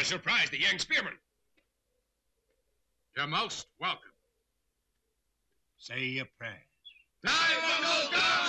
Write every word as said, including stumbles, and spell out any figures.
surprise the young spearman. You're most welcome. Say your prayers. I will go down!